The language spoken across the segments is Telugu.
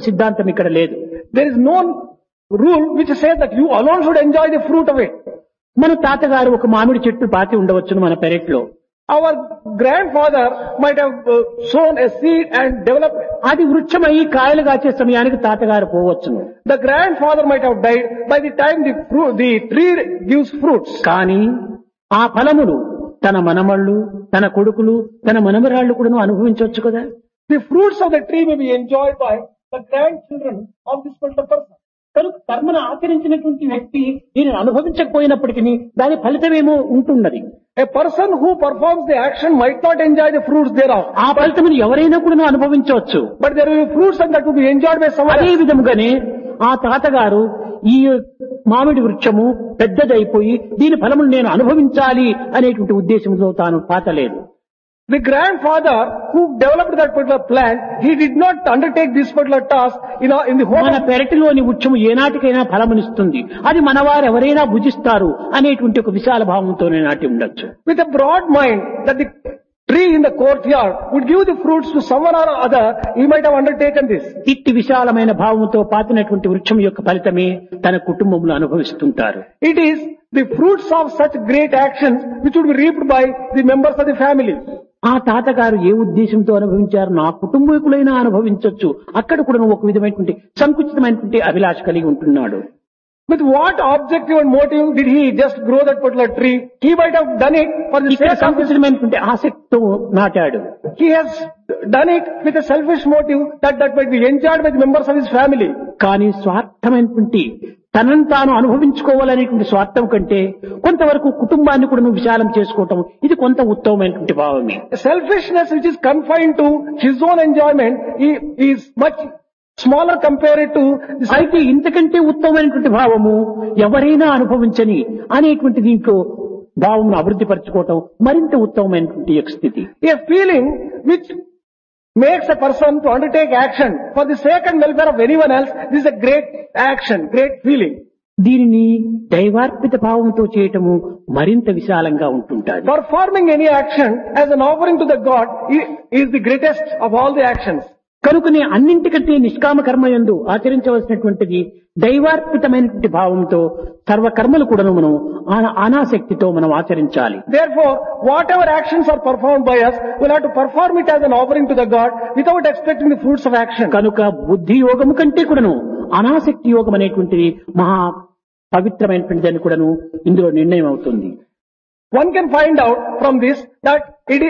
సిద్ధాంతం ఇక్కడ లేదు. There is no rule which says that you alone should enjoy the fruit of it. మన తాతగారు ఒక మామిడి చెట్టు పాతి ఉండవచ్చును మన పెరట్లో. Our grandfather might have sown a seed and developed. అది వృక్షమై కాయలు కాచే సమయానికి తాతగారు పోవచ్చును. The grandfather might have died by the time the tree gives fruits. కానీ ఆ ఫలములు తన మనమళ్ళు, తన కొడుకులు, తన మనమరాళ్ళు కూడా అనుభవించవచ్చు కదా. The fruits of the tree may be enjoyed by the grandchildren of this particular person. కనుక కర్మను ఆచరించినటువంటి వ్యక్తి దీనిని అనుభవించకపోయినప్పటికీ దాని ఫలితమేమో ఉంటున్నది. A person who performs the action might not enjoy the fruits thereof. ఆ ఫలితమును ఎవరైనా కూడా అనుభవించవచ్చు. But there will be fruits and that will be enjoyed by someone అదే else. విధముగానే ఆ తాతగారు ఈ మామిడి వృక్షము పెద్దదైపోయి దీని ఫలమును నేను అనుభవించాలి అనేటువంటి ఉద్దేశంతో తాను పాతలేదు. The grandfather who developed that particular plant, he did not undertake this particular task in the hope మన of పెరటిలోని వృక్షము ఏనాటికైనా ఫలమునిస్తుంది, అది మనవారు ఎవరైనా భుజిస్తారు అనేటువంటి ఒక విశాల భావంతోనే నాటి ఉండొచ్చు. with a broad mind that the tree in the courtyard would give the fruits to someone or other, he might have undertaken this. ఇట్టి విశాలమైన భావంతో పాతినటువంటి వృక్షం యొక్క ఫలితమే తన కుటుంబంలో అనుభవిస్తుంటారు. It is the fruits of such great actions which would be reaped by the members of the family. ఆ తాతగారు ఏ ఉద్దేశంతో అనుభవించారు, నా కుటుంబీకులైనా అనుభవించవచ్చు, అక్కడ కూడా ఒక విధమైనటువంటి సంకుచితమైనటువంటి అభిలాష కలిగి ఉంటున్నాడు. With what objective and motive did he just grow that particular tree? He might have done it for the ఇక్కడ sake of సంకుచితమైనటువంటి ఆసక్తితో నాటాడు. he has done it with a selfish motive that might be enjoyed by the members of his family. కానీ స్వార్థమైనటువంటి తనను తాను అనుభవించుకోవాలనేటువంటి స్వార్థం కంటే కొంతవరకు కుటుంబాన్ని కూడా విశాలం చేసుకోవటం ఇది కొంత ఉత్తమమైనటువంటి భావమే. Selfishness which is confined to his own enjoyment is much smaller compared to the అయితే ఇంతకంటే ఉత్తమమైనటువంటి భావము ఎవరైనా అనుభవించని అనేటువంటి దీంట్లో భావమును అభివృద్ధి పరచుకోవటం మరింత ఉత్తమమైనటువంటి యొక్క స్థితి. a feeling which makes a person to undertake action for the sake and welfare of anyone else. This is a great action, great feeling. దీనిని దైవార్పిత భావంతో చేయటము మరింత విశాలంగా ఉంటుంటాది. Performing any action as an offering to the God is the greatest of all the actions. కనుకనే అన్నింటికంటే నిష్కామ కర్మయందు ఆచరించవలసినటువంటిది దైవార్పితమైనటువంటి భావంతో సర్వకర్మలు కూడా మనం అనాసక్తితో మనం ఆచరించాలి. Therefore, whatever actions are performed by us, we'll have to perform it as an offering to the God without expecting the fruits of action. కనుక బుద్ధి యోగము కంటే కూడాను అనాసక్తి యోగం అనేటువంటిది మహా పవిత్రమైనటువంటిదని కూడాను ఇందులో నిర్ణయం అవుతుంది. One can find out from this that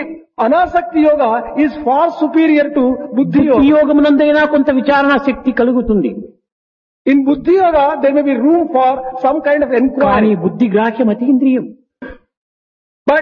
Anasakti yoga is far superior to Buddhi yoga. యోగమునందైనా కొంత విచారణ శక్తి కలుగుతుంది. In Buddhi yoga, there may be room for some kind of కానీ inquiry. బుద్ధి గ్రాహ్యం అతీంద్రియం. But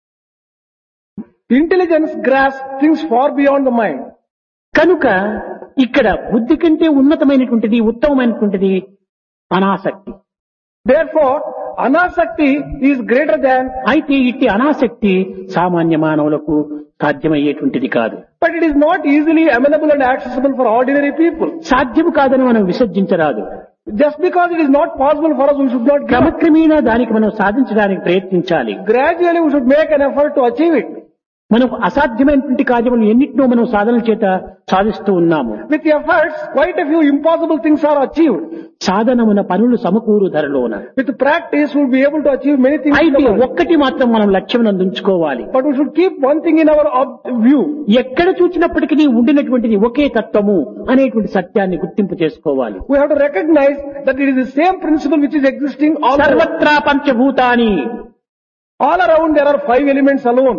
intelligence grasps things far beyond the mind. కనుక ఇక్కడ బుద్ధి కంటే ఉన్నతమైనటువంటిది ఉత్తమమైనటువంటిది అనాసక్తి. Therefore, Anasakti is greater than, అయితే ఇట్టి అనాసక్తి సామాన్య మానవులకు సాధ్యమయ్యేటువంటిది కాదు. but it is not easily amenable and accessible for ordinary people. సాధ్యము కాదని మనం విసర్జించరాదు. Just because it is not possible for us, we should not give up. క్రమక్రమేణా దానికి మనం సాధించడానికి ప్రయత్నించాలి. Gradually, we should make an effort to achieve it. మనం అసాధ్యమైనటువంటి కార్యములు ఎన్నిటినో మనం సాధనల చేత సాధిస్తూ ఉన్నాము. With efforts, quite a few impossible things are achieved. సాధనమున పనులు సమకూరు ధరలోన. With practice, we will be able to achieve many things. in అయితే the world. ఒక్కటి మాత్రం మనం లక్ష్యం ఉంచుకోవాలి. But we should keep one thing in our view. ఎక్కడ చూచినప్పటికీ ఉండినటువంటిది ఒకే తత్వము అనేటువంటి సత్యాన్ని గుర్తింపు చేసుకోవాలి. We have to recognize that it is the same principle which is existing all around. సర్వత్రా పంచభూతాని. All around there are 5 elements alone.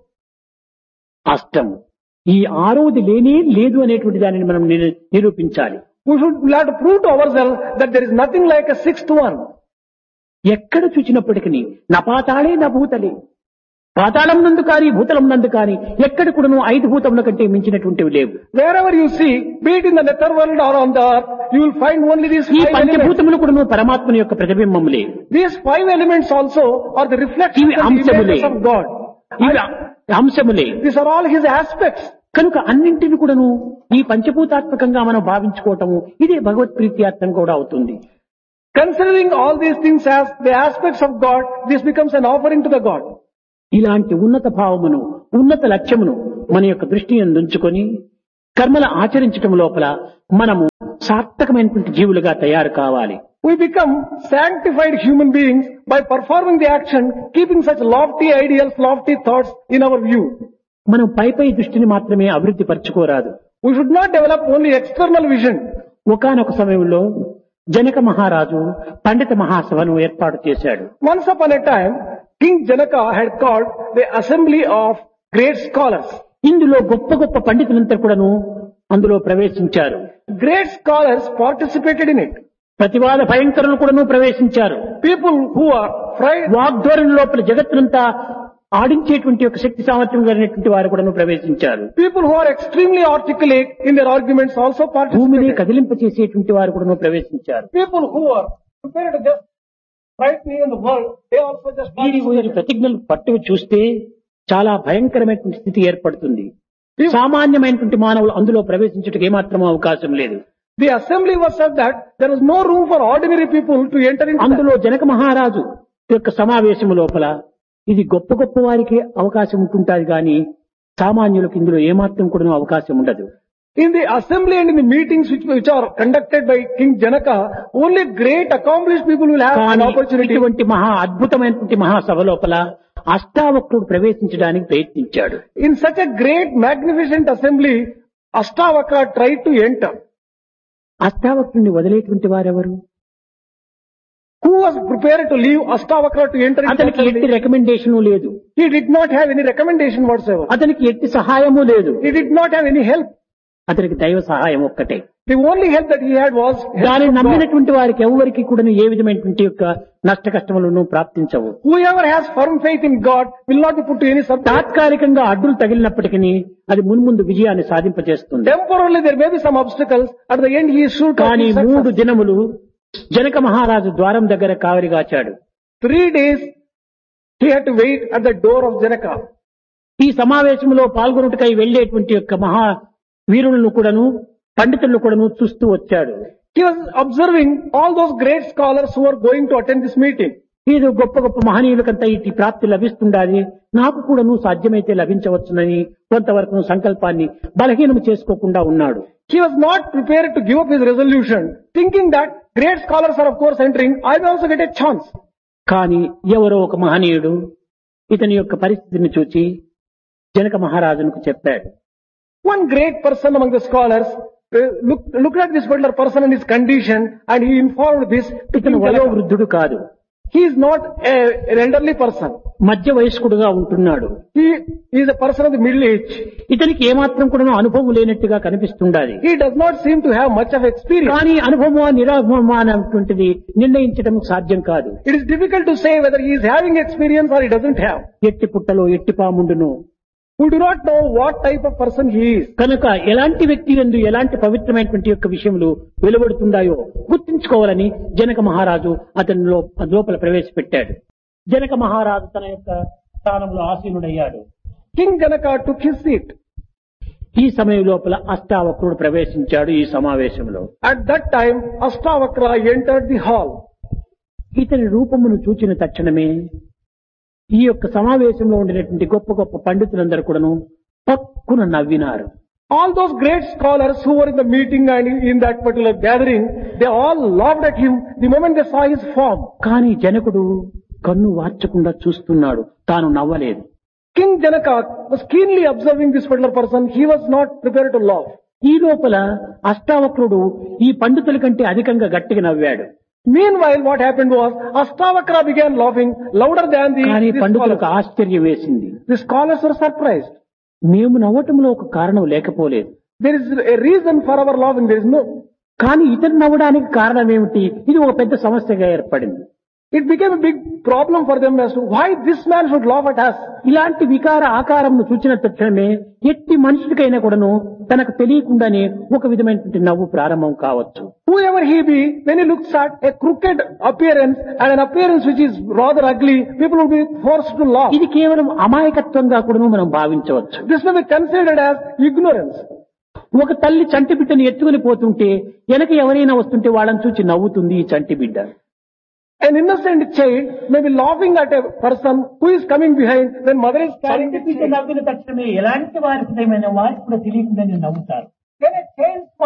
అష్టం. ఈ ఆరోది లేనే లేదు అనేటువంటి దానిని మనం నిరూపించాలి. We'll have to prove to ourselves that there is nothing like a 6th one. ఎక్కడ చూచినప్పటికీ నపాతాళే నా భూతలే. పాతాళం నందు కానీ భూతలం నందు కానీ ఎక్కడ కూడాను 5 భూతముల కంటే మించినటువంటివి లేవు. Wherever you see, be it in the nether world or on the earth, you will find only these ఈ 5 elements. పంచభూతములు కూడాను పరమాత్మని యొక్క ప్రతిబింబములే. These 5 elements also are the reflections ఇవి and అంశములే. images of God. ఇవి అంశములే. These are all His aspects. కనుక అన్నింటిని కూడాను ఈ పంచభూతాత్మకంగా మనం భావించుకోవటము ఇదే భగవత్ ప్రీత్యార్థం కూడా అవుతుంది. Considering all these things as the aspects of God, this becomes an offering to the God. ఇలాంటి ఉన్నత భావమును ఉన్నత లక్ష్యమును మన యొక్క దృష్టిని ఉంచుకొని కర్మల ఆచరించటం లోపల మనము సార్థకమైనటువంటి జీవులుగా తయారు కావాలి. We become sanctified human beings by performing the action, keeping such lofty ideals, lofty thoughts in our view. మనం పై దృష్టిని మాత్రమే అభివృద్ధి పరచుకోరాదు. We should not develop only external vision. ఒకానొక సమయంలో జనక మహారాజు పండిత మహాసభను ఏర్పాటు చేశాడు. Once upon a time, King Janaka had called the assembly of great scholars. ఇందులో గొప్ప గొప్ప పండితులంతా కూడాను అందులో ప్రవేశించారు. Great scholars participated in it. ప్రతివాద భయంకరులు కూడాను ప్రవేశించారు. People who are fried, వాగ్ధోరణి లోపల జగత్తునంతా ఆడించేటువంటి ఒక శక్తి సామర్థ్యం కలిగినటువంటి వారు కూడాను ప్రవేశించారు. people who are extremely articulate in their arguments also భూమిని participated. కదిలింపచేసేటువంటి వారు కూడాను ప్రవేశించారు. People who are prepared to just frighten even the world, they also just వీరి participated. ప్రతిజ్ఞలు పట్టు చూస్తే చాలా భయంకరమైనటువంటి స్థితి ఏర్పడుతుంది. సామాన్యమైనటువంటి మానవులు అందులో ప్రవేశించడానికి ఏమాత్రం అవకాశం లేదు. The assembly was such that there was no room for ordinary people to enter into that. అందులో జనక మహారాజు యొక్క సమావేశము లోపల ఇది గొప్ప గొప్ప వారికి అవకాశం ఉంటుంటాది కానీ సామాన్యులకు ఇందులో ఏమాత్రం కూడా అవకాశం ఉండదు. In the assembly and in the meetings which are conducted by King Janaka, only great accomplished people will have an కానీ opportunity. ఇటువంటి మహా అద్భుతమైనటువంటి మహాసభ లోపల అష్టావక్రుడు ప్రవేశించడానికి ప్రయత్నించాడు. In such a great magnificent assembly, Ashtavakra tried to enter. అష్టావక్రుడిని వదిలేటువంటి వారెవరు? Who was prepared to leave Ashtavakra to enter into the అతనికి ఎట్టి assembly? రికమెండేషన్ లేదు. He did not have any recommendation whatsoever. అతనికి ఎట్టి సహాయము లేదు. He did not have any help. అతనికి దైవ సహాయం ఒక్కటే. The only help that he had was help దాన్ని from God. నమ్మినటువంటి వారికి ఎవరికి కూడా ఏ విధమైనటువంటి యొక్క నష్ట కష్టములను ప్రాప్తించవు. Whoever has firm faith in God will not be put to any subject. తాత్కాలికంగా అడ్డులు తగిలినప్పటికీ అది మున్ముందు విజయాన్ని సాధింపజేస్తుంది. Temporarily there may be some obstacles. At the end he is sure to కానీ achieve 3 success. దినములు జనక మహారాజు ద్వారం దగ్గర కావలిగాచాడు. 3 days he had to wait at the door of Janaka. ఈ సమావేశంలో పాల్గొనుటకై వెళ్లేటువంటి యొక్క మహా వీరులను కూడాను పండితులను కూడాను చూస్తూ వచ్చాడు. He was observing all those great scholars who are going to attend this meeting. ఇది గొప్ప గొప్ప మహనీయులకంతా ఇటు ప్రాప్తి లభిస్తుండాలి, నాకు కూడాను సాధ్యమైతే లభించవచ్చునని కొంతవరకు సంకల్పాన్ని బలహీనం చేసుకోకుండా ఉన్నాడు. He was not prepared to give up his resolution, thinking that great scholars are of course entering, I will also get a chance. కానీ ఎవరో ఒక మహనీయుడు ఇతని యొక్క పరిస్థితిని చూచి జనక మహారాజునకు చెప్పాడు. One great person among the scholars looked at this particular person and his condition, and he informed this to ఇతను King వయో Janaka. వృద్ధుడు కాదు, He is not an elderly person. మధ్య వయస్కుడుగా ఉంటున్నాడు. He is a person of the middle age. ఇతనికి ఏమాత్రం కూడా అనుభవం లేనట్టుగా కనిపిస్తుండాలి. He does not seem to have much of experience. కానీ అనుభవమా నిరాభవమా అనేటువంటిది నిర్ణయించడం సాధ్యం కాదు. It is difficult to say whether he is having experience or he doesn't have. ఎట్టి పుట్టలో ఎట్టి పాముండును. We do not know what type of person he is. కనుక ఎలాంటి వ్యక్తి యందు ఎలాంటి పవిత్రమైనటువంటి యొక్క విషయములు వెలువడుతుందాయో గుర్తించుకోవాలని జనక మహారాజు అతని లోపల ప్రవేశపెట్టాడు. జనక మహారాజు తన యొక్క స్థానంలో ఆసీనుడయ్యాడు. King Janaka took his seat. ఈ సమయం లోపల అష్టావక్రుడు ప్రవేశించాడు ఈ సమావేశంలో. At that time, Ashtavakra entered the hall. ఇతని రూపమును చూచిన తక్షణమే ఈ యొక్క సమావేశంలో ఉండినటువంటి గొప్ప గొప్ప పండితులందరూ కూడాను పక్కున నవ్వినారు. All those great scholars who were in the meeting and in that particular gathering, they all laughed at him the moment they saw his form. కానీ జనకుడు కన్ను వార్చకుండా చూస్తున్నాడు, తాను నవ్వలేదు. King Janaka was keenly observing this particular person. He was not prepared to laugh. ఈ లోపల అష్టావక్రుడు ఈ పండితుల కంటే అధికంగా గట్టిగా నవ్వాడు. Meanwhile, what happened was, Ashtavakra began laughing louder than కానీ the పండితులకు scholars. ఆశ్చర్యం వేసింది. The scholars were surprised. మేము నవ్వటంలో ఒక కారణం లేకపోలేదు, There is a reason for our laughing. There is no. కానీ ఇతను నవ్వడానికి కారణం ఏమిటి? ఇది ఒక పెద్ద సమస్యగా ఏర్పడింది. It became a big problem for them as to why this man should laugh at us. ఇలాంటి వికార ఆకారంను చూచిన తక్షణమే ఎట్టి మనిషికైనా కూడాను తనకు తెలియకుండానే ఒక విధమైనటువంటి నవ్వు ప్రారంభం కావచ్చు. Whoever he be, when he looks at a crooked appearance and an appearance which is rather ugly, people will be forced to laugh. ఇది కేవలం అమాయకత్వంగా కూడాను మనం భావించవచ్చు. This may be considered as ignorance. ఒక తల్లి చంటి బిడ్డను ఎత్తుకుని పోతుంటే వెనక ఎవరైనా వస్తుంటే వాళ్ళని చూసి నవ్వుతుంది ఈ చంటి బిడ్డ. An innocent child may be laughing at a person who is coming behind when mother is carrying the child. నవ్విన తక్షణమే ఎలాంటి వారికి వారికి కూడా తెలియకుండానే నవ్వుతారు. When a child smiles,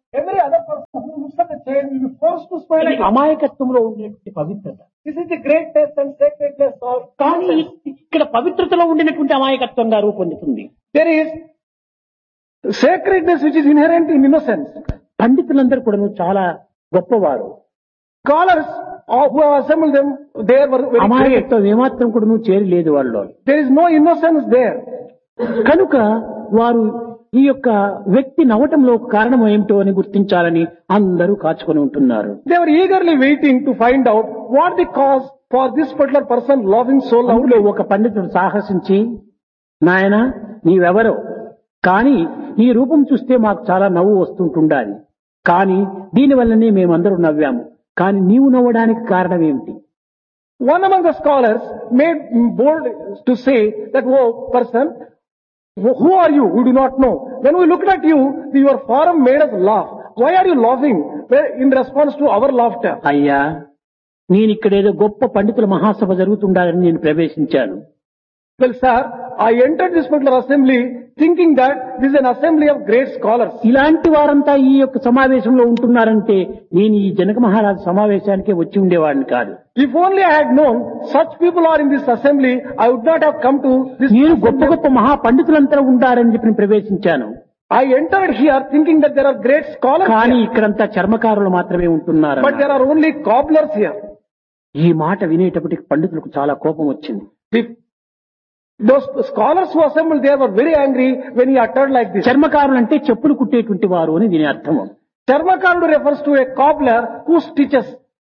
Every other person who looks at the chain will be forced to smile ఇది at it. అమాయకత్వంలో ఉండేటువంటి పవిత్రత. This is the greatness and sacredness of కానీ ఇక్కడ పవిత్రతలో ఉండినటువంటి అమాయకత్వంగా రూపొందుతుంది. There is sacredness which is inherent in innocence. పండితులందరూ కూడా చాలా గొప్పవారు. Scholars who have assembled them, they were very great. అమాయకత్వం ఏమాత్రం కూడా చేరలేదు వాళ్ళు. There is no innocence there. కనుక వారు ఈ యొక్క వ్యక్తి నవ్వటంలో కారణం ఏమిటో అని గుర్తించాలని అందరూ కాచుకొని ఉంటున్నారు. They were eagerly waiting to find out what the cause for this particular person laughing so loudly. అందులో ఒక పండితుడు సాహసించి, నాయనా నీవెవరో కానీ నీ రూపం చూస్తే మాకు చాలా నవ్వు వస్తుంటుండాలి, కానీ దీనివల్లనే మేమందరూ నవ్వాము, కానీ నీవు నవ్వడానికి కారణం ఏమిటి? One among the scholars made bold to say that, oh person, who are you? We do not know. When we looked at you, your form made us laugh. Why are you laughing in response to our laughter? అయ్యా, నేను ఇక్కడేదో గొప్ప పండితుల మహాసభ జరుగుతుండాలని నేను ప్రవేశించాను. Well, sir, I entered this particular assembly thinking that this is an assembly of great scholars. ఇలాంటి వారంతా ఈ యొక్క సమావేశంలో ఉంటున్నారంటే నేను ఈ జనక మహారాజు సమావేశానికే వచ్చి ఉండేవాడిని కాదు. If only I had known such people are in this assembly, I would not have come to this. నేను గొప్ప గొప్ప మహా పండితులంతా ఉండారని చెప్పి నేను ప్రవేశించాను. I entered here thinking that there are great scholars కానీ here, ఇక్కడంతా చర్మకారులు మాత్రమే ఉంటున్నారు. but there are only cobblers here. ఈ మాట వినేటప్పటికి పండితులకు చాలా కోపం వచ్చింది. Those scholars who assembled there were very angry when he uttered like this. చర్మకారులు అంటే చెప్పులు కుట్టేటువంటి వారు అని దీని అర్థము. Charmakarudu refers to a cobbler who stitches.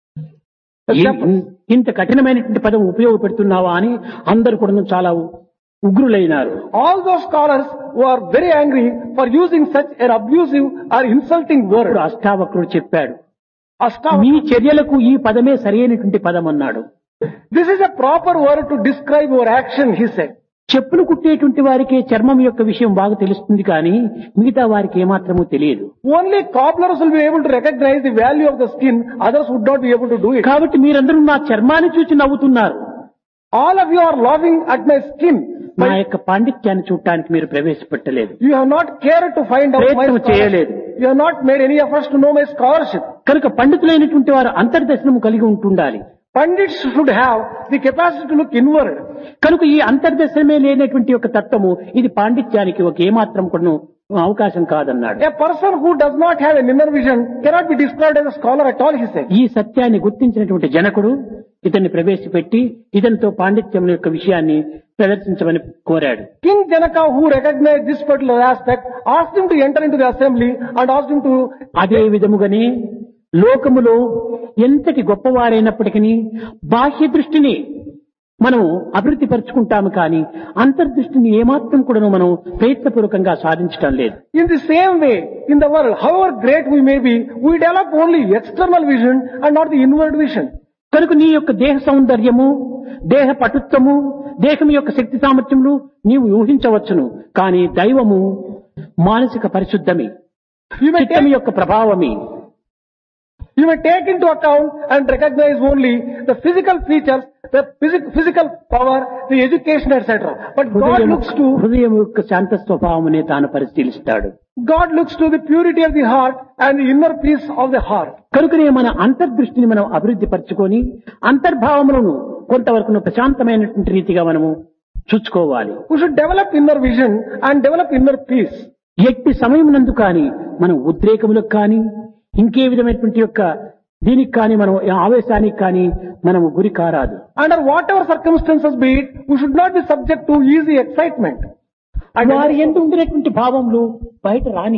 ఇంత కఠినమైనటువంటి పదం ఉపయోగపెడుతున్నావా అని అందరు కూడా చాలా ఉగ్రులైనారు. All those scholars were very angry for using such an abusive or insulting word. ఇప్పుడు అష్టావక్రుడు చెప్పాడు, Astava. మీ చర్యలకు ఈ పదమే సరైనటువంటి పదం అన్నాడు. This is a proper word to describe your action, he said. చెప్పులు కుట్టేటువంటి వారికి చర్మం యొక్క విషయం బాగా తెలుస్తుంది కానీ మిగతా వారికి ఏమాత్రమూ తెలియదు. Only cobblers will be able to recognize the value of the skin, others would not be able to do it. కాబట్టి మీరందరూ నా చర్మాన్ని చూసి నవ్వుతున్నారు, All of you are laughing at my skin. నా యొక్క పాండిత్యాన్ని చూడటానికి మీరు ప్రవేశపెట్టలేదు, You have not cared to find out my ప్రయత్నం చేయలేదు. scholarship. You have not made any efforts to know my scholarship. కనుక పండితులైనటువంటి వారు అంతర్దర్శనము కలిగి ఉంటుండాలి. Pandits should have the capacity to look inward. కనుక ఈ అంతర్దర్శనమే లేనటువంటి ఒక తత్వము ఇది పాండిత్యానికి ఒక ఏమాత్రం కూడా అవకాశం కాదన్నాడు. A person who does not have an inner vision cannot be described as a scholar at all, he said. ఈ సత్యాన్ని గుర్తించినటువంటి జనకుడు ఇతన్ని ప్రవేశపెట్టి ఇతనితో పాండిత్యం యొక్క విషయాన్ని ప్రదర్శించమని కోరాడు. King Janaka, who recognized this particular aspect, asked him to enter into the assembly and asked him to. అదే విధముగానే లోకములో ఎంతటి గొప్పవారైనప్పటికీ బాహ్య దృష్టిని మనం అభివృద్ధి పరుచుకుంటాము కానీ అంతర్దృష్టిని ఏమాత్రం కూడా మనం ప్రయత్నపూర్వకంగా సాధించడం లేదు. In the same way, in the world, however great we may be, we develop only external vision and not the inward vision. కనుక నీ యొక్క దేహ సౌందర్యము, దేహ పటుత్వము, దేహం యొక్క శక్తి సామర్థ్యములు నీవు ఊహించవచ్చును, కానీ దైవము మానసిక పరిశుద్ధమి, చిత్తము యొక్క ప్రభావమి. You may take into account and recognize only the physical features, the physical power, the education, etc. But God looks to హృదయం యొక్క శాంత స్వభావమునే తాను పరిశీలిస్తాడు. God looks to the purity of the heart and the inner peace of the heart. కనుకనే మన అంతర్దృష్టిని మనం అభివృద్ధి పరచుకొని అంతర్భావములను కొంతవరకు ప్రశాంతమైనటువంటి రీతిగా మనము చూసుకోవాలి. We should develop inner vision and develop inner peace. ఎట్టి సమయమునందు కానీ మనం ఉద్రేకములకు కానీ ఇంకే విధమైనటువంటి యొక్క దీనికి కానీ మనం ఆవేశానికి కానీ మనము గురి కారాదు. Under whatever circumstances be it, we should not be subject to easy excitement. వారి యందు ఉండినటువంటి భావములు బయట రాని.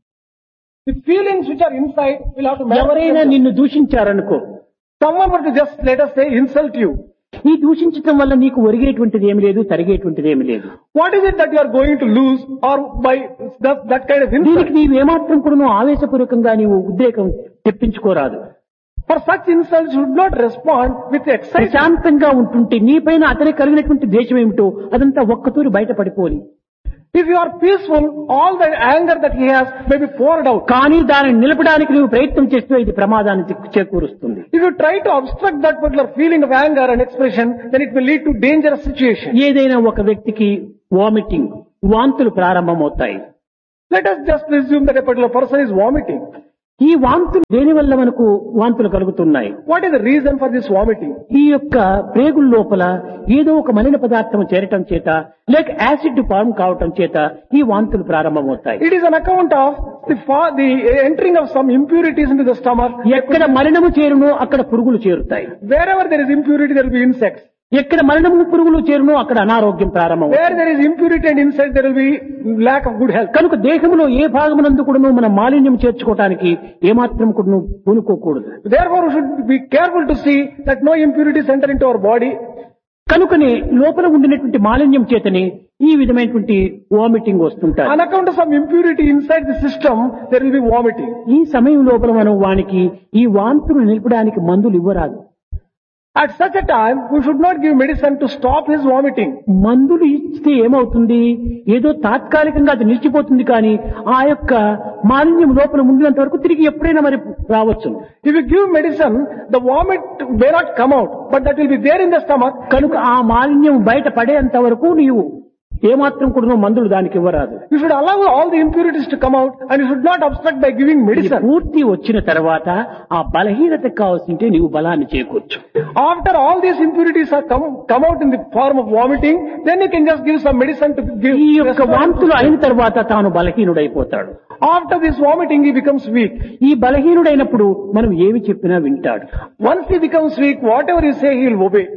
The feelings which are inside will have to manifest ఎవరైనా themselves. నిన్ను దూషించారనుకో, Someone were to just, let us say, insult you. ఈ దూషించటం వల్ల నీకు ఒరిగేటువంటిది ఏమి లేదు, తరిగేటువంటిది ఏమి లేదు. What is it that you are going to lose or by that kind of insult? దీనికి నీవు ఏమాత్రం కూడా నువ్వు ఆవేశపూర్వకంగా నీవు ఉద్రేకం తెప్పించుకోరాదు. For such insults, you should not respond with excitement. ప్రశాంతంగా ఉంటుంటే నీపైన అతనికి కలిగినటువంటి ద్వేషం ఏమిటో అదంతా ఒక్కతూరి బయటపడిపోని. If you are peaceful, all the anger that he has may be poured out. కానీ దానిని నిలపడానికి నువ్వు ప్రయత్నం చేస్తే ఇది ప్రమాదాన్ని చేకూరుస్తుంది. If you try to obstruct that particular feeling of anger and expression, then it will lead to dangerous situation. ఏదైనా ఒక వ్యక్తికి వామిటింగ్, వాంతులు ప్రారంభమవుతాయి. Let us just presume that a particular person is vomiting. ఈ వాంతులు దేని వల్ల మనకు వాంతులు కలుగుతున్నాయి? What is the reason for this vomiting? ఈ యొక్క ప్రేగుల లోపల ఏదో ఒక మలిన పదార్థం చేరటం చేత లేక యాసిడ్ ఫార్మ్ కావటం చేత ఈ వాంతులు ప్రారంభమవుతాయి. It is an account of the entering of some impurities into the stomach. ఎక్కడ మలినము చేరునో అక్కడ పురుగులు చేరుతాయి. Wherever there is impurity, there will be insects. ఎక్కడ మలినము పురుగులు చేరునో అక్కడ అనారోగ్యం ప్రారంభమవుతుంది. Where there is impurity and insect, there will be lack of good health. కనుక దేహంలో ఏ భాగమునందు కూడాను మనం మాలిన్యం చేర్చుకోవడానికి ఏమాత్రం కూడాను పూనుకోకూడదు. Therefore, we should be careful to see that no impurities enter into our body. కనుకనే లోపల ఉండినటువంటి మాలిన్యం చేతనే ఈ విధమైనటువంటి వామిటింగ్ వస్తుంటాయి. On account of some impurity inside the system, there will be vomiting. ఈ సమయం లోపల మనం వానికి ఈ వాంతులు నిలపడానికి మందులు ఇవ్వరాదు. At such a time, we should not give medicine to stop his vomiting. మందులు ఇస్తే ఏమవుతుంది? ఏదో తాత్కాలికంగా అది నిలిచిపోతుంది, కానీ ఆ యొక్క మాలిన్యం లోపల ఉండినంత వరకు తిరిగి ఎప్పుడైనా మరి రావచ్చు. If you give medicine, the vomit may not come out, but that will be there in the stomach. కనుక ఆ మాలిన్యం బయట పడేంత వరకు నీవు ఏమాత్రం కూడా మందులు దానికి ఇవ్వరాదు. You should allow all the impurities to come out, and you should not obstruct by giving ఇది medicine. పూర్తి వచ్చిన తర్వాత ఆ బలహీనత కావాల్సింటే నీవు బలాన్ని చేకూర్చు. After all these impurities are come out in the form of vomiting, then you can just give some medicine to give. ఈ యొక్క వాంతులు అయిన తర్వాత తాను బలహీనుడైపోతాడు. After this vomiting, he becomes weak. ఈ బలహీనుడైనప్పుడు మనం ఏమి చెప్పినా వింటాడు. Once he becomes weak, whatever you say, he will obey.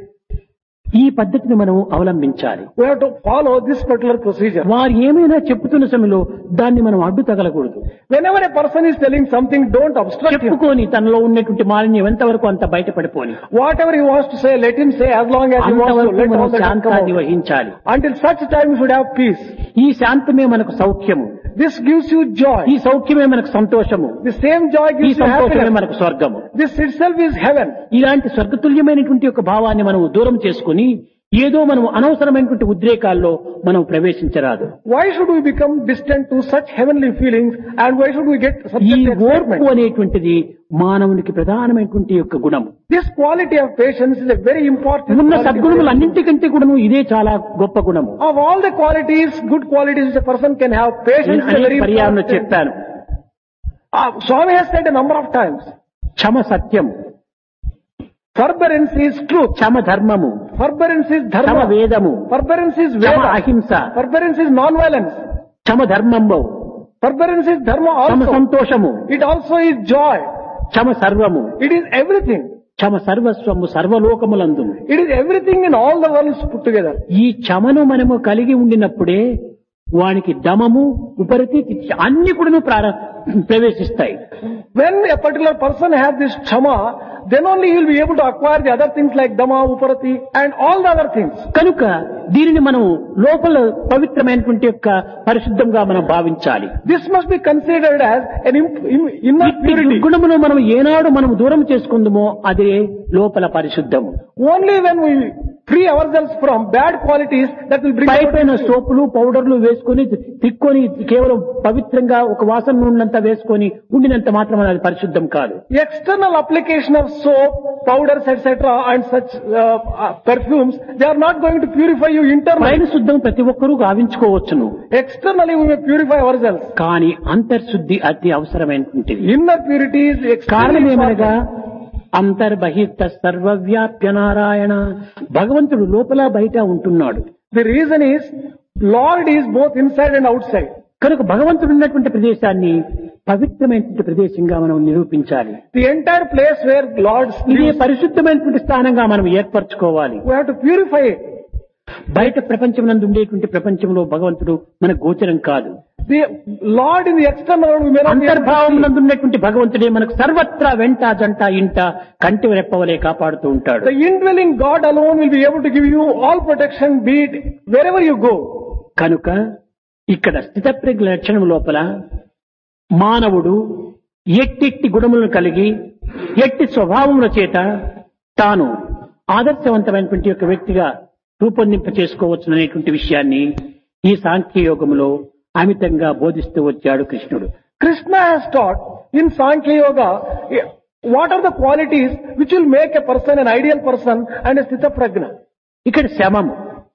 ఈ పద్ధతిని మనం అవలంబించాలి. We have to follow this particular procedure. వారు ఏమైనా చెప్తున్న సమయంలో దాన్ని మనం అడ్డు తగలకూడదు. Whenever a person is telling something, don't obstruct him. చెప్పుకొని తనలో ఉన్నటువంటి మాలిన్యం ఎంతవరకు అంత బయటపడిపోని Whatever he wants to say, let him say, as long as he wants to. అంతవరకు Let మనం all that come శాంతాన్ని out. వహించాలి. Until such time, you should have peace. ఈ శాంతమే మనకు సౌఖ్యము. This gives you joy. ఈ సౌఖ్యమే మనకు సంతోషము. The same joy ఈ gives you సంతోషమే happiness. మనకు స్వర్గము. This itself is heaven. ఇలాంటి స్వర్గతుల్యమైనటువంటి ఒక భావాన్ని మనం దూరం చేసుకుని ఏదో మనం అనవసరమైనటువంటి ఉద్రేకాల్లో మనం ప్రవేశించరాదు. Why should we become distant to such heavenly feelings, and why should we get ఈ subject to ఓర్పు excitement? అనేటువంటిది మానవునికి ప్రధానమైనటువంటి యొక్క గుణము. This quality of patience is a very important ఉన్న quality. సద్గుణములు అన్నింటికంటే కూడాను ఇదే చాలా గొప్ప గుణము. Of all the qualities, good qualities which a person can have, patience నేను is a అనేక very పర్యాయంలో important. చెప్పాను. Swami has said a number of times, Kshama Satyam, forbearance is truth, క్షమ ధర్మము, forbearance is క్షమ dharma, వేదము, forbearance is క్షమ veda, అహింస, forbearance is non-violence, Kshama ధర్మంబు, forbearance is dharma Kshama also. సంతోషము, It also is joy. క్షమ సర్వము, It is everything. Kshama Sarvasvamu సర్వలోకములందు. It is everything in all the worlds put together. ఈ క్షమను మనము కలిగి ఉండినప్పుడే వానికి దమము ఉపరతి అన్ని కూడాను ప్రవేశిస్తాయి. When a particular person has this chama, then only he will be able to acquire the other things like dama, uparati, and all the other things. కనుక దీనిని మనం లోపల పవిత్రమైనటువంటి యొక్క పరిశుద్ధంగా మనం భావించాలి. This must be considered as an inner ఇట్టి purity. దుర్గుణమును మనం ఏనాడు మనం దూరం చేసుకుందామో అదే లోపల పరిశుద్ధము. Only when we free ourselves from bad qualities, that will bring about పైపైన సోపులు పౌడర్లు వేసుకొని తిక్కొని కేవలం పవిత్రంగా ఒక వాసన ఉన్నంత వేసుకొని ఉండినంత మాత్రం అది పరిశుద్ధం కాదు. external application of soap, powders, etc. and such perfumes. They are not going to purify you internally. పైన శుద్ధం ప్రతి ఒక్కరూ గావించుకోవచ్చును, Externally we may purify ourselves. కానీ అంతర్శుద్ధి అతి అవసరమైనటువంటిది. Inner purity is extremely కారణమేమనగా important. అంతర్బహిర్త సర్వవ్యాప్య Narayana, భగవంతుడు లోపల బయట ఉంటున్నాడు. The reason is, Lord is both inside and outside. కనుక భగవంతుడు ఉన్నటువంటి ప్రదేశాన్ని పవిత్రమైనటువంటి ప్రదేశంగా మనం నిరూపించాలి. The entire place where Lord ఇదే lives, పరిశుద్ధమైనటువంటి స్థానంగా మనం ఏర్పరచుకోవాలి. we have to purify it. బయట ప్రపంచం నందు ఉండేటువంటి ప్రపంచంలో భగవంతుడు మనకు గోచరం కాదు. The Lord in the external world we may not be able to అంతర్భావం see. నందు ఉన్నటువంటి భగవంతుడే మనకు సర్వత్రా వెంట జంట ఇంట కంటి రెప్పవలే కాపాడుతూ ఉంటాడు. The indwelling God alone will be able to give you all protection, be it wherever you go. కనుక ఇక్కడ స్థితప్రజ్ఞ లక్షణం లోపల మానవుడు ఎట్టి గుణములను కలిగి ఎట్టి స్వభావముల చేత తాను ఆదర్శవంతమైనటువంటి యొక్క వ్యక్తిగా రూపొందింప చేసుకోవచ్చు అనేటువంటి విషయాన్ని ఈ సాంఖ్యయోగములో అమితంగా బోధిస్తూ వచ్చాడు కృష్ణుడు. Krishna has taught in Sankhya Yoga what are the qualities which will make a person an ideal person and a sthita prajna. ఇక్కడ శమము,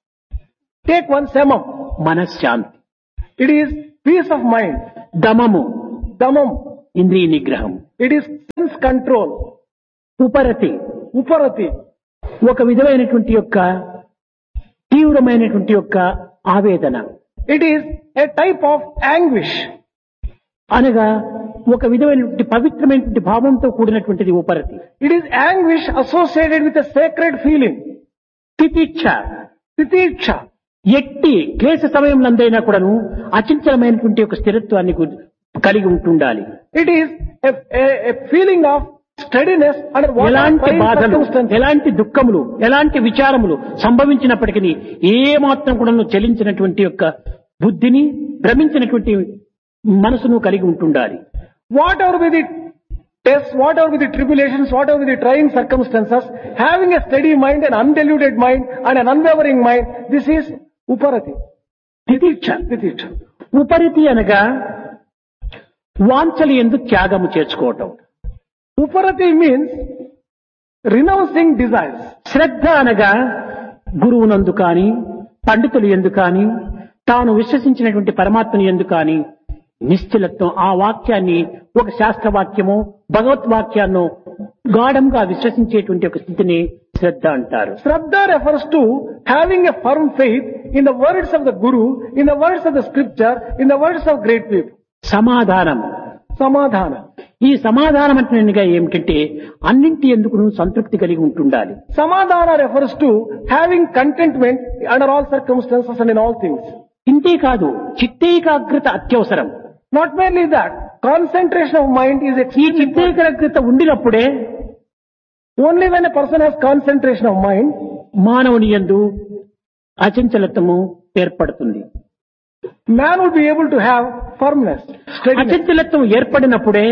Take one samam. మనశ్శాంతి, It is peace of mind. దమము, Damam. ఇంద్రియ నిగ్రహం. It is sense control. ఉపరతి Uparati. ఒక విధమైనటువంటి యొక్క తీవ్రమైనటువంటి యొక్క ఆవేదన, It is a type of anguish. అనగా ఒక విధమైనటువంటి పవిత్రమైనటువంటి భావంతో కూడినటువంటిది ఉపరతి. It is anguish associated with a sacred feeling. తితిక్ష Titiksha. ఎట్టి క్లేశ సమయంలోందైనా కూడాను అచంచలమైనటువంటి ఒక స్థిరత్వాన్ని కలిగి ఉంటుండాలి. It is a feeling of steadiness under what ఎలాంటి బాధలు, circumstances. ఎలాంటి దుఃఖములు, ఎలాంటి విచారములు సంభవించినప్పటికీ ఏ మాత్రం కూడా చలించినటువంటి యొక్క బుద్ధిని, భ్రమించినటువంటి మనసును కలిగి ఉంటుండాలి. Whatever be the tests, whatever be the tribulations, whatever be the trying circumstances, having a steady mind, an undiluted mind, and an unwavering mind, this is Uparati. తితిక్ష. Titiksha. ఉపరితి అనగా వాంఛలు ఎందు త్యాగము చేసుకోవటం. Uparati means renouncing desires. శ్రద్ధ అనగా గురువునందు కాని, పండితులు ఎందు కాని, తాను విశ్వసించినటువంటి పరమాత్మని ఎందు కాని నిశ్చలత్వం, ఆ వాక్యాన్ని ఒక శాస్త్రవాక్యమో భగవద్వాక్యాన్నో గాఢంగా విశ్వసించేటువంటి ఒక స్థితిని శ్రద్ధ అంటారు. Shraddha refers to having a firm faith in the words of the Guru, in the words of the scripture, in the words of great people. సమాధానం. Samadhana. ఈ సమాధానం అంటే ఏమిటంటే అన్నింటి ఎందుకు సంతృప్తి కలిగి ఉంటుండాలి. Samadhana refers to having contentment under all circumstances and in all things. ఇంతే కాదు, చిత్తేకాగ్రత అత్యవసరం. Not merely that, concentration of mind is ఈ extremely important. చిత్తేకాగ్రత ఉండినప్పుడే Only when a person has concentration of mind, మానవుని యందు అచంచలత్వము ఏర్పడుతుంది. man will be able to have firmness, steadiness. అచంచలత్వం ఏర్పడినప్పుడే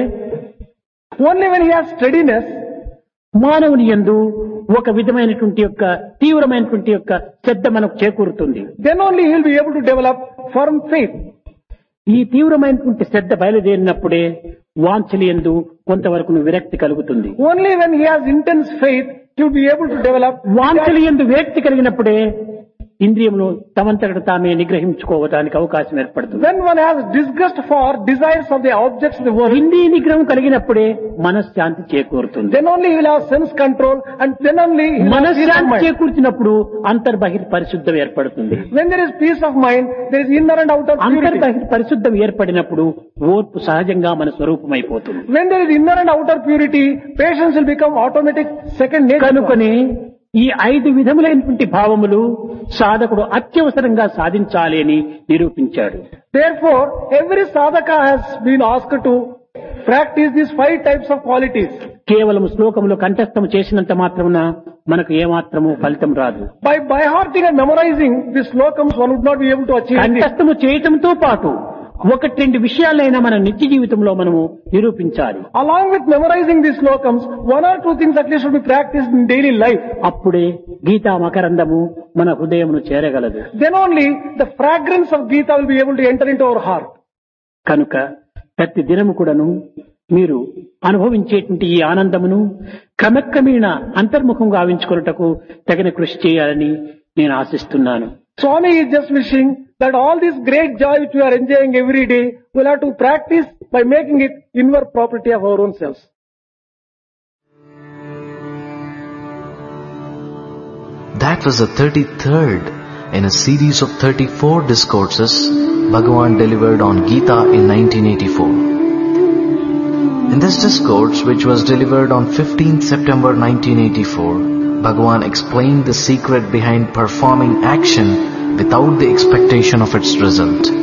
Only when he has steadiness, మానవుని యందు ఒక విధమైనటువంటి యొక్క తీవ్రమైనటువంటి యొక్క శ్రద్ధ మనకు చేకూరుతుంది. then only he will be able to develop firm faith. ఈ తీవ్రమైనటువంటి శ్రద్ధ బయలుదేరినప్పుడే వాంఛలు యందు కొంతవరకు విరక్తి కలుగుతుంది. Only when he has intense faith, he will be able to develop వాంఛలు యందు విరక్తి కలిగినప్పుడే ఇంద్రియములు తమంతట తామే నిగ్రహించుకోవడానికి అవకాశం ఏర్పడుతుంది. when one has disgust for desires of the objects in the world, ఇంద్రియ నిగ్రహం కలిగినప్పుడే మనశ్శాంతి చేకూరుతుంది. then only he will have sense control, and then only he will have peace of మనశ్శాంతి mind. చేకూర్చినప్పుడు అంతర్బహిర్ పరిశుద్ధం ఏర్పడుతుంది. When there is peace of mind, there is inner and outer purity. అంతర్బహిర్ పరిశుద్ధం ఏర్పడినప్పుడు ఓర్పు సహజంగా మన స్వరూపమైపోతుంది. When there is inner and outer purity, patience will become automatic second nature. కనుకనే ఈ 5 విధములైనటువంటి భావములు సాధకుడు అత్యవసరంగా సాధించాలి అని నిరూపించాడు. Therefore, every sadhaka has been asked to practice these 5 types of qualities. కేవలం శ్లోకములు కంఠస్థము చేసినంత మాత్రమున మనకు ఏమాత్రము ఫలితం రాదు. By hearting and memorizing these slokams, one would not be able to achieve this. కంఠస్థము చేయటంతో పాటు 1-2 విషయాలైనా మన నిత్య జీవితంలో మనము నిరూపించాలి. Along with memorizing these slokams, 1 or 2 things at least should be practiced in daily life. అప్పుడే గీతా మకరందము మన హృదయమును చేరగలదు. Then only the fragrance of Gita will be able to enter into our heart. కనుక ప్రతి దినము కూడాను మీరు అనుభవించేటువంటి ఈ ఆనందమును క్రమక్రమేణ అంతర్ముఖంగా ఆవించుకొనుటకు తగిన కృషి చేయాలని నేను ఆశిస్తున్నాను. Swami is just wishing that all this great joy which we are enjoying every day, we'll have to practice by making it inward property of our own selves. That was the 33rd in a series of 34 discourses Bhagavan delivered on Gita in 1984. In this discourse, which was delivered on 15th September 1984, Bhagavan explained the secret behind performing action without the expectation of its result.